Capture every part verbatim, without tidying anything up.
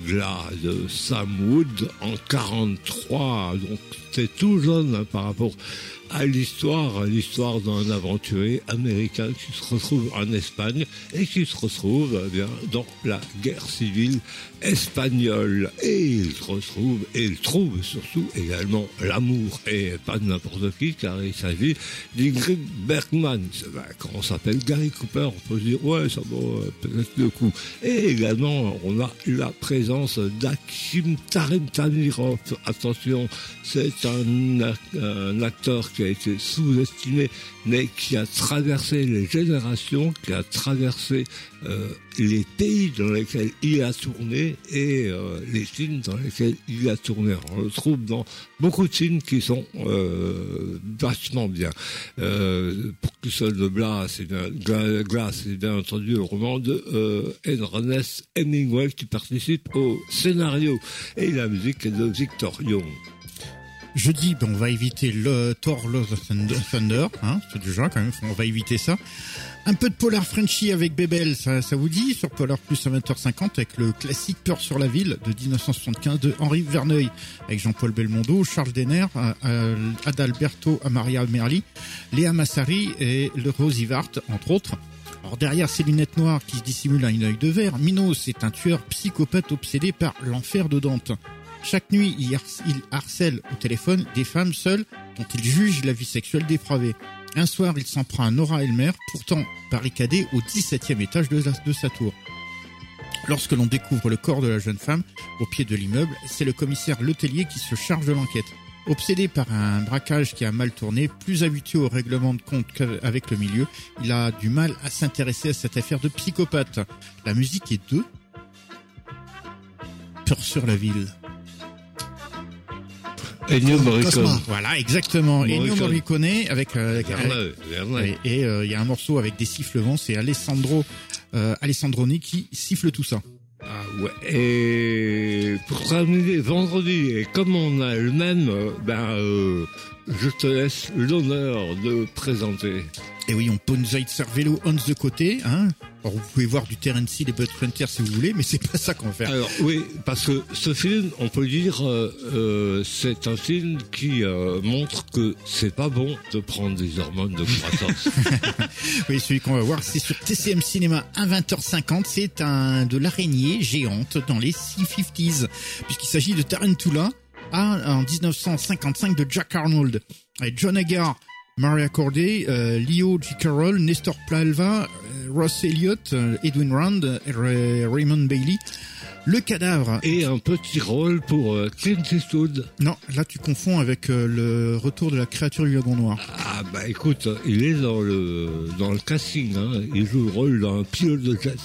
glas de Sam Wood en quarante-trois, donc c'est tout jeune hein, par rapport à l'histoire, à l'histoire d'un aventurier américain qui se retrouve en Espagne et qui se retrouve eh bien dans la guerre civile espagnole. Et il se retrouve, et il trouve surtout également l'amour, et pas de n'importe qui, car il s'agit d'Ingrid Bergman. Ben, quand on s'appelle Gary Cooper, on peut se dire, ouais, ça vaut euh, peut-être le coup. Et également, on a la présence d'Akim Tarantanirov. Attention, c'est un, un acteur qui a été sous-estimé, mais qui a traversé les générations, qui a traversé euh, les pays dans lesquels il a tourné et euh, les films dans lesquels il a tourné. On le trouve dans beaucoup de films qui sont euh, vachement bien. Euh, pour que seul de Glass, c'est bien, Glass, c'est bien entendu le roman de euh, Ernest Hemingway qui participe au scénario, et la musique est de Victor Young. Jeudi, ben on va éviter le Thor Love Thunder, hein, c'est déjà quand même, on va éviter ça. Un peu de Polar Frenchy avec Bébel, ça, ça vous dit, sur Polar Plus à vingt heures cinquante, avec le classique Peur sur la ville de dix-neuf cent soixante-quinze de Henri Verneuil, avec Jean-Paul Belmondo, Charles Denner, Adalberto Amaria Merli, Léa Massari et le Rosivart, entre autres. Alors derrière ces lunettes noires qui se dissimulent à un œil de verre, Minos est un tueur psychopathe obsédé par l'enfer de Dante. Chaque nuit, il harcèle au téléphone des femmes seules dont il juge la vie sexuelle dépravée. Un soir, il s'en prend à Nora Elmer, pourtant barricadée au dix-septième étage de, la, de sa tour. Lorsque l'on découvre le corps de la jeune femme au pied de l'immeuble, c'est le commissaire Letellier qui se charge de l'enquête. Obsédé par un braquage qui a mal tourné, plus habitué au règlement de compte qu'avec le milieu, il a du mal à s'intéresser à cette affaire de psychopathe. La musique est de Peur sur la ville. Ennio Morricone. Voilà, exactement. Ennio Morricone avec, euh, avec Verneuil, Verneuil. et il euh, y a un morceau avec des sifflements, c'est Alessandro euh, Alessandroni qui siffle tout ça. Ah ouais. Et pour terminer vendredi, et comme on a le même, ben euh, je te laisse l'honneur de présenter. Et oui, on peut nous Cervello on the côté, hein. Alors vous pouvez voir du Terence Hill et Bud Hunter si vous voulez, mais c'est pas ça qu'on va faire. Alors oui, parce que ce film, on peut dire, euh, euh, c'est un film qui euh, montre que c'est pas bon de prendre des hormones de croissance. Oui, celui qu'on va voir, c'est sur T C M Cinéma à vingt heures cinquante. C'est un de l'araignée géante dans les cinquantaines, puisqu'il s'agit de Tarantula à, en dix-neuf cent cinquante-cinq de Jack Arnold, avec John Agar, Maria Corday, euh, Leo G. Carroll, Nestor Palva, euh, Ross Elliott, euh, Edwin Rand, euh, Raymond Bailey. Le cadavre. Et un petit rôle pour euh, Clint Eastwood. Non, là tu confonds avec euh, le retour de la créature du lagon noir. Ah bah écoute, il est dans le dans le casting, hein. Il joue le rôle d'un pilote de jet.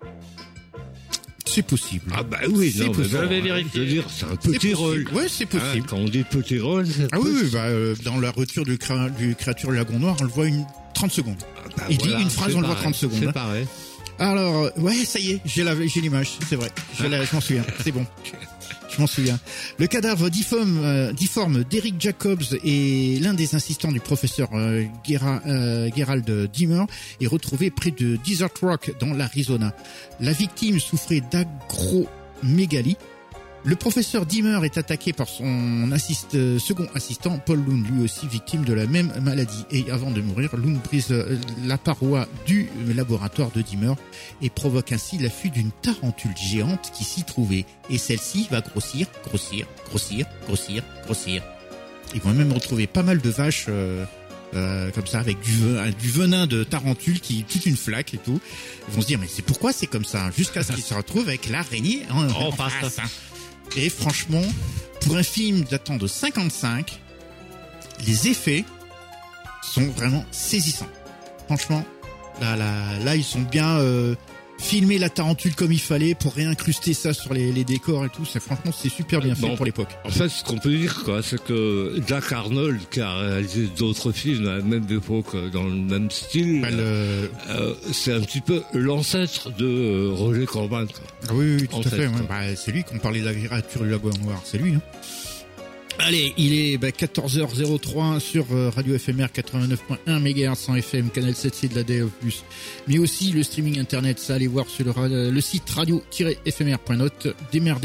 C'est possible. Ah bah oui, c'est non, possible. mais j'avais vérifié. Je veux dire, c'est un petit rôle. Ouais, c'est possible. Ah, quand on dit petit rôle, c'est ah oui, oui, bah euh, dans la retour du, cré- du créature du lagon noir, on le voit une trente secondes. Ah bah il voilà, dit une phrase, on le voit trente secondes. C'est hein. pareil. Alors, ouais, ça y est, j'ai la, j'ai l'image, c'est vrai. Je, la, je m'en souviens, c'est bon. Je m'en souviens. Le cadavre difforme, euh, difforme d'Eric Jacobs et l'un des assistants du professeur euh, Gera, euh, Gerald Dimmer est retrouvé près de Desert Rock dans l'Arizona. La victime souffrait d'agromégalie. Le professeur Dimmer est attaqué par son assist, euh, second assistant, Paul Loon, lui aussi victime de la même maladie. Et avant de mourir, Loon brise euh, la paroi du laboratoire de Dimmer et provoque ainsi la fuite d'une tarentule géante qui s'y trouvait. Et celle-ci va grossir, grossir, grossir, grossir, grossir. Ils vont même retrouver pas mal de vaches euh, euh, comme ça avec du, venin, du venin de tarentule qui toute une flaque et tout. Ils vont se dire mais c'est pourquoi c'est comme ça, jusqu'à ce qu'ils se retrouvent avec l'araignée en, en face. Hein. Et franchement, pour un film datant de cinquante-cinq, les effets sont vraiment saisissants. Franchement, là, là, là, ils sont bien euh, filmés la tarentule comme il fallait pour réincruster ça sur les, les décors et tout. C'est franchement, c'est super bien fait bon, pour l'époque. En fait, ce qu'on peut dire, quoi, c'est que Jack Arnold, qui a réalisé d'autres films à la même époque, dans le même style, bah, le... euh, c'est un petit peu l'ancêtre de euh, Roger Corman. Quoi. Ah oui, oui, tout en à fait. fait ouais. Bah, c'est lui qu'on parlait de la créature du lagon noir. C'est lui. Hein. Allez, il est bah, quatorze heures zéro trois sur euh, Radio F M R quatre-vingt-neuf point un mégahertz en F M, canal sept C de la D A F plus, mais aussi le streaming internet, ça allez voir sur le, euh, le site radio tiret f m r point net, démerdez